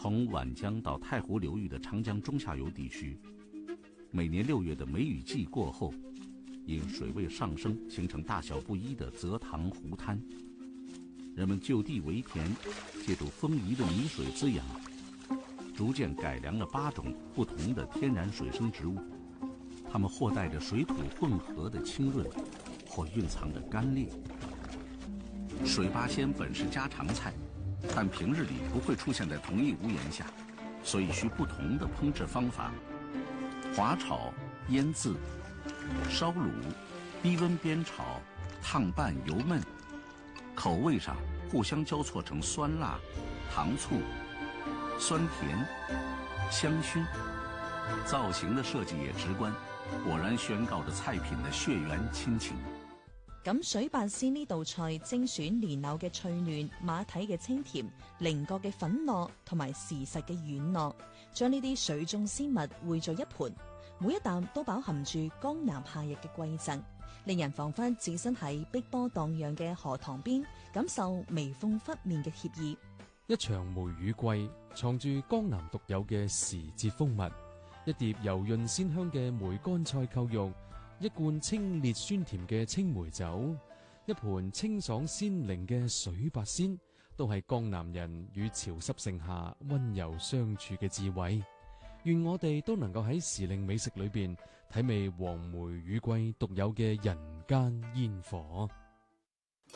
從皖江到太湖流域的長江中下游地區，每年6月的梅雨季過後，因水位上升，形成大小不一的澤塘湖灘。人們就地為田，借助豐宜的泥水滋養，逐漸改良了8種不同的天然水生植物。它們或帶着水土混合的清潤，或蘊藏着甘冽。水八仙本是家常菜，但平日裡不會出現在同一屋檐下，所以需不同的烹製方法：滑炒、醃漬、燒滷、低溫煸炒、燙拌、油燜，口味上互相交錯成酸辣、糖醋、酸甜、香薰。造型的設計也直觀，果然宣告着菜品的血緣親情。 咁水八仙呢道菜精選蓮藕嘅脆嫩、馬蹄嘅清甜、菱角嘅粉糯同埋時實嘅軟糯，將呢啲水中鮮物匯在一盤，每一啖都飽含住江南夏日嘅饋贈，令人彷彿置身喺碧波蕩漾嘅河塘邊，感受微風拂面嘅愜意。 一場梅雨季，藏住江南獨有嘅時節風物，一碟油潤鮮香嘅梅乾菜扣肉，一罐清冽酸甜嘅青梅酒，一盤清爽鮮靈嘅水八仙，都係江南人與潮濕盛夏溫柔相處嘅智慧。願我哋都能夠喺時令美食裏邊體味黃梅雨季獨有嘅人間煙火。